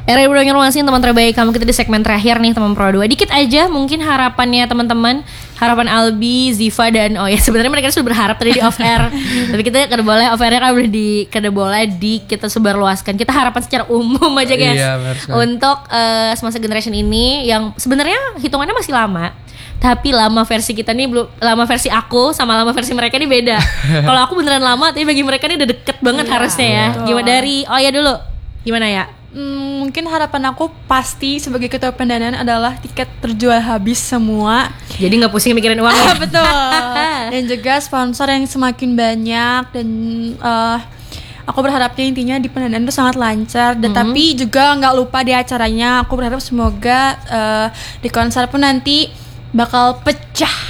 Era Ibu Informasi teman terbaik kamu, kita di segmen terakhir nih teman Pro 2. Dikit aja mungkin harapannya teman-teman, harapan Albi, Ziva dan sebenarnya mereka sudah berharap tadi di off air. Tapi kita kada boleh off airnya kan udah kada boleh kita sebarluaskan. Kita harapan secara umum aja guys. Untuk semasa generation ini yang sebenarnya hitungannya masih lama. Tapi lama versi kita nih belum, lama versi aku sama lama versi mereka ini beda. Kalau aku beneran lama, tapi bagi mereka ini udah deket banget harusnya ya. Gimana dari dulu? Gimana ya? Mungkin harapan aku pasti sebagai ketua pendanaan adalah tiket terjual habis semua. Jadi nggak pusing mikirin uang ya? Betul. Dan juga sponsor yang semakin banyak dan aku berharapnya intinya di pendanaan itu sangat lancar. Dan tapi juga nggak lupa di acaranya. Aku berharap semoga di konser pun nanti bakal pecah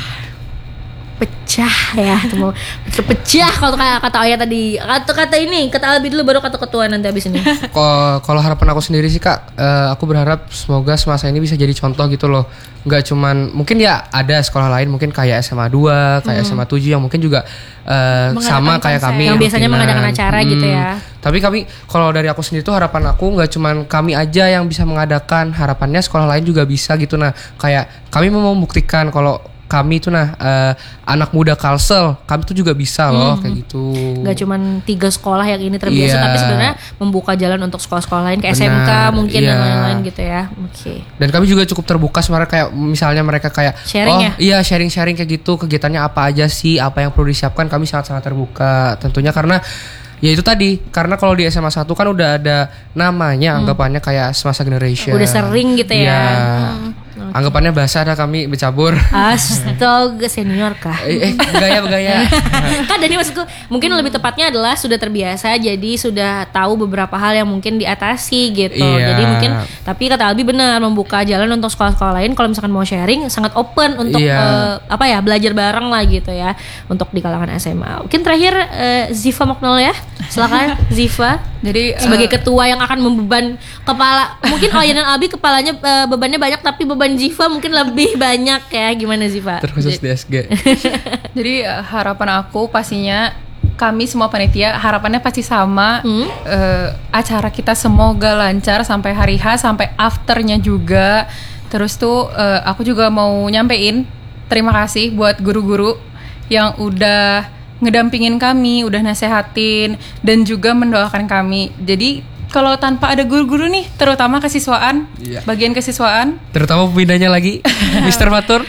ya, pecah kalau kata Oya tadi, kata Albi dulu baru kata ketua nanti abis ini. Kalau harapan aku sendiri sih Kak, aku berharap semoga semasa ini bisa jadi contoh gitu loh. Nggak cuman mungkin ya ada sekolah lain mungkin kayak SMA 2, kayak SMA 7 yang mungkin juga sama kayak kami yang biasanya mengadakan acara gitu ya. Tapi kami, kalau dari aku sendiri tuh harapan aku nggak cuman kami aja yang bisa mengadakan, harapannya sekolah lain juga bisa gitu. Nah kayak kami mau membuktikan kalau kami itu anak muda Kalsel, kami tuh juga bisa loh kayak gitu. Gak cuman 3 sekolah yang ini terbiasa, tapi sebenarnya membuka jalan untuk sekolah-sekolah lain, ke SMK mungkin dan lain-lain gitu ya. Oke. Dan kami juga cukup terbuka sebenarnya, kayak misalnya mereka kayak sharing sharing kayak gitu, kegiatannya apa aja sih, apa yang perlu disiapkan, kami sangat-sangat terbuka tentunya karena ya itu tadi, karena kalau di SMA 1 kan udah ada namanya, anggapannya kayak semasa generation. Udah sering gitu ya. Anggapannya bahasa ada kami bercabur. Astaga, senior kah? Begaya. Kan jadi maksudku mungkin lebih tepatnya adalah sudah terbiasa, jadi sudah tahu beberapa hal yang mungkin diatasi gitu. Jadi mungkin, tapi kata Albi benar, membuka jalan untuk sekolah-sekolah lain kalau misalkan mau sharing sangat open untuk belajar bareng lah gitu ya, untuk di kalangan SMA. Mungkin terakhir Ziva Moknol ya. Silakan Ziva. Jadi sebagai ketua yang akan membeban kepala, mungkin Oya dan Albi kepalanya bebannya banyak, tapi beban Ziva mungkin lebih banyak ya. Gimana Ziva? Terkhusus di SG. Jadi harapan aku pastinya kami semua panitia harapannya pasti sama. Acara kita semoga lancar sampai hari H, sampai afternya juga. Terus tuh aku juga mau nyampein terima kasih buat guru-guru yang udah ngedampingin kami, udah nasehatin dan juga mendoakan kami. Jadi kalau tanpa ada guru-guru nih, terutama kesiswaan, bagian kesiswaan, terutama pembinanya lagi, Mr. Fatur.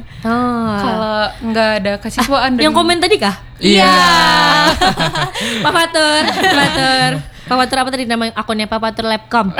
Kalau nggak ada kesiswaan yang komen tadi kah? Iya. Pak Fatur apa tadi nama akunnya? Pak Fatur Labcom.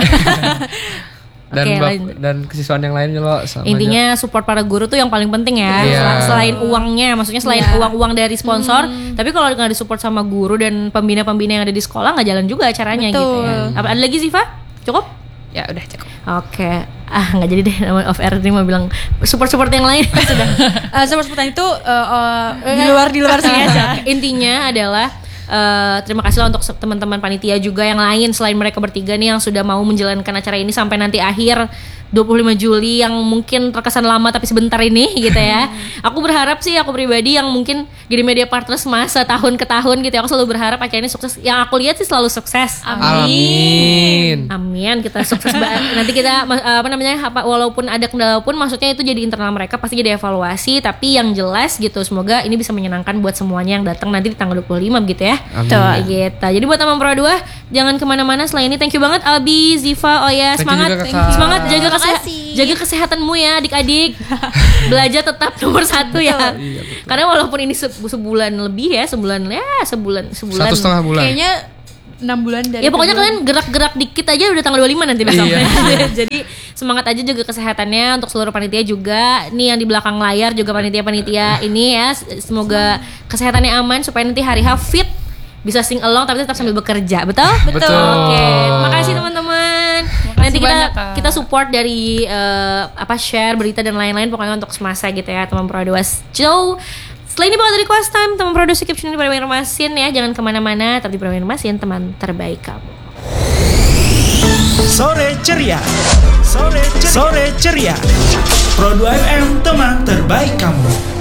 Dan kesiswaan yang lainnya loh. Intinya support para guru tuh yang paling penting ya. Selain uangnya, maksudnya selain uang dari sponsor, tapi kalau nggak disupport sama guru dan pembina-pembina yang ada di sekolah nggak jalan juga acaranya. Betul. Gitu ya. Apa ada lagi Ziva? Cukup? Ya udah cukup. Oke. Nggak jadi deh, nama off air ini mau bilang support yang lain. Sudah. Support itu di luar sini aja. Intinya adalah terima kasih lah untuk teman-teman panitia juga yang lain selain mereka bertiga nih yang sudah mau menjalankan acara ini sampai nanti akhir 25 Juli yang mungkin terkesan lama tapi sebentar ini gitu ya. Aku berharap sih, aku pribadi yang mungkin jadi media partner semasa tahun ke tahun gitu ya, aku selalu berharap acara ini sukses. Yang aku lihat sih selalu sukses. Amin. Kita sukses banget. Nanti kita walaupun ada kendala pun maksudnya itu jadi internal mereka, pasti jadi evaluasi, tapi yang jelas gitu semoga ini bisa menyenangkan buat semuanya yang datang nanti di tanggal 25 gitu ya. Amin. Gitu. Jadi buat teman Pro 2 jangan kemana-mana. Selain ini thank you banget Albi, Ziva, Oya, semangat jaga kesehatanmu ya adik-adik. Belajar tetap nomor 1 ya. Karena walaupun ini sebulan lebih ya, sebulan 1,5 bulan. Kayaknya 6 bulan dari ya pokoknya kalian gerak-gerak dikit aja udah tanggal 25 nanti besok. Jadi semangat aja jaga kesehatannya untuk seluruh panitia juga. Nih yang di belakang layar juga panitia-panitia ini ya. Semoga kesehatannya aman supaya nanti hari H fit, bisa sing along tapi tetap sambil bekerja. Betul? Oke. Makasih teman-teman. Nanti kita support dari share berita dan lain-lain pokoknya untuk semasa gitu ya teman Pro 2 Show. Setelah ini bakal dari Quest Time, teman Pro 2 Skip di Pro Informasin ya. Jangan kemana-mana, tapi di Pro Informasin teman terbaik kamu. Sore ceria. Pro 2 FM teman terbaik kamu.